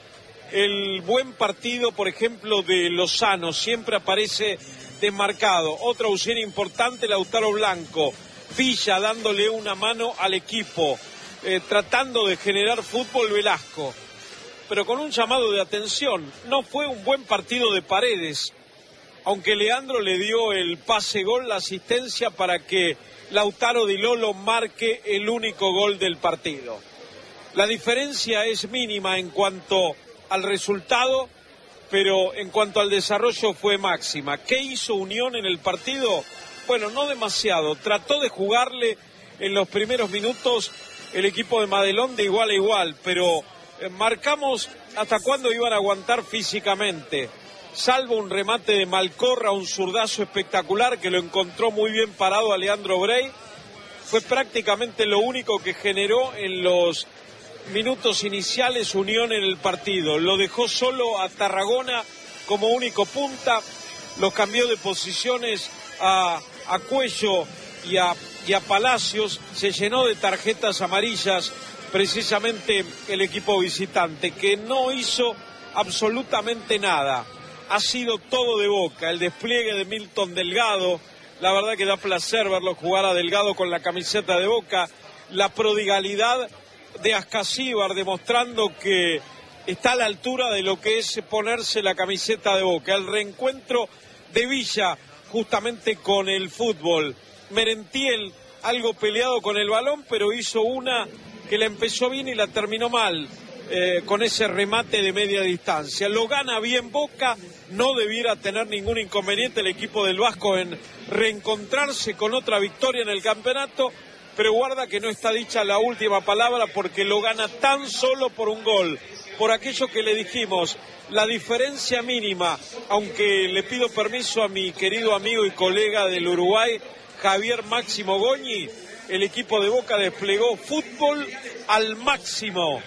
El buen partido, por ejemplo, de Lozano, siempre aparece desmarcado. Otra opción importante, Lautaro Blanco. Villa dándole una mano al equipo, eh, tratando de generar fútbol, Velasco. Pero con un llamado de atención, no fue un buen partido de Paredes, aunque Leandro le dio el pase gol, la asistencia para que Lautaro Di Lolo marque el único gol del partido. La diferencia es mínima en cuanto al resultado, pero en cuanto al desarrollo fue máxima. ¿Qué hizo Unión en el partido? Bueno, no demasiado. Trató de jugarle en los primeros minutos el equipo de Madelón de igual a igual, pero eh, marcamos hasta cuándo iban a aguantar físicamente. Salvo un remate de Malcorra, un zurdazo espectacular que lo encontró muy bien parado a Leandro Brey. Fue prácticamente lo único que generó en los minutos iniciales Unión en el partido. Lo dejó solo a Tarragona como único punta, los cambió de posiciones a, a Cuello y a, y a Palacios, se llenó de tarjetas amarillas precisamente el equipo visitante, que no hizo absolutamente nada. Ha sido todo de Boca, el despliegue de Milton Delgado, la verdad que da placer verlo jugar a Delgado con la camiseta de Boca, la prodigalidad de Ascasíbar demostrando que está a la altura de lo que es ponerse la camiseta de Boca, el reencuentro de Villa justamente con el fútbol. Merentiel algo peleado con el balón, pero hizo una que la empezó bien y la terminó mal, eh, con ese remate de media distancia. Lo gana bien Boca, no debiera tener ningún inconveniente el equipo del Vasco en reencontrarse con otra victoria en el campeonato, pero guarda que no está dicha la última palabra porque lo gana tan solo por un gol. Por aquello que le dijimos, la diferencia mínima, aunque le pido permiso a mi querido amigo y colega del Uruguay, Javier Máximo Goñi, el equipo de Boca desplegó fútbol al máximo.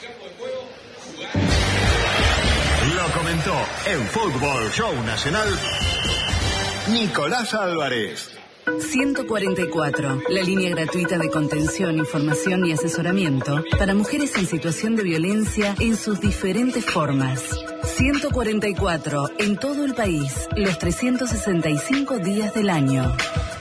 Lo comentó en Fútbol Show Nacional Nicolás Álvarez. ciento cuarenta y cuatro, la línea gratuita de contención, información y asesoramiento para mujeres en situación de violencia en sus diferentes formas. ciento cuarenta y cuatro, en todo el país, los trescientos sesenta y cinco días del año.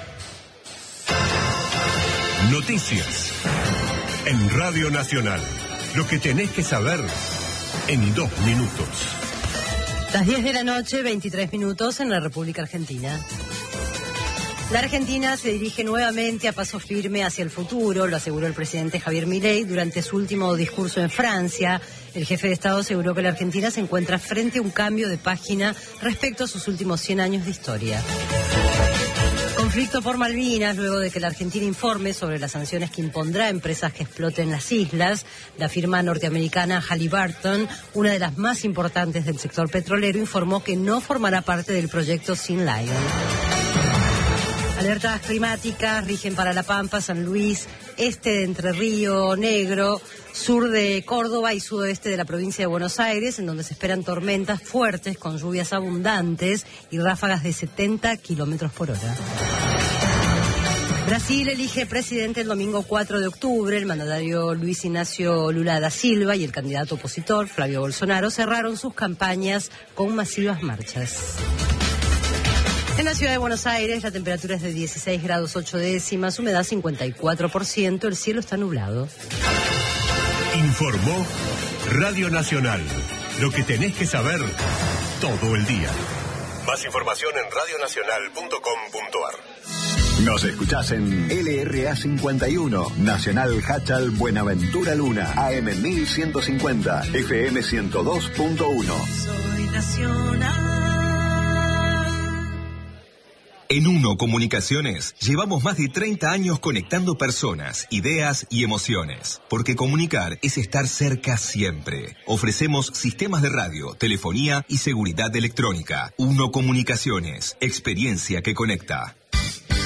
Noticias en Radio Nacional. Lo que tenés que saber en dos minutos. Las diez de la noche, veintitrés minutos en la República Argentina. La Argentina se dirige nuevamente a paso firme hacia el futuro, lo aseguró el presidente Javier Milei durante su último discurso en Francia. El jefe de Estado aseguró que la Argentina se encuentra frente a un cambio de página respecto a sus últimos cien años de historia. Conflicto por Malvinas, luego de que la Argentina informe sobre las sanciones que impondrá a empresas que exploten las islas. La firma norteamericana Halliburton, una de las más importantes del sector petrolero, informó que no formará parte del proyecto Sea Lion. Alertas climáticas rigen para La Pampa, San Luis, este de Entre Río Negro, sur de Córdoba y sudoeste de la provincia de Buenos Aires, en donde se esperan tormentas fuertes con lluvias abundantes y ráfagas de setenta kilómetros por hora. Brasil elige presidente el domingo cuatro de octubre. El mandatario Luis Ignacio Lula da Silva y el candidato opositor Flavio Bolsonaro cerraron sus campañas con masivas marchas. En la ciudad de Buenos Aires la temperatura es de dieciséis grados ocho décimas, humedad cincuenta y cuatro por ciento, el cielo está nublado. Informó Radio Nacional. Lo que tenés que saber todo el día. Más información en radio nacional punto com punto a r. Nos escuchás en L R A cincuenta y uno, Nacional Hachal Buenaventura Luna, A M mil ciento cincuenta, F M ciento dos punto uno. Soy Nacional. En Uno Comunicaciones llevamos más de treinta años conectando personas, ideas y emociones. Porque comunicar es estar cerca siempre. Ofrecemos sistemas de radio, telefonía y seguridad electrónica. Uno Comunicaciones, experiencia que conecta.